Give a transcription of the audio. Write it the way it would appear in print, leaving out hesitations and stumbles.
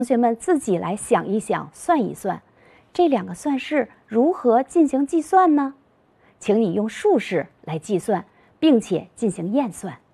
同学们自己来想一想，算一算，这两个算式如何进行计算呢？请你用数式来计算，并且进行验算。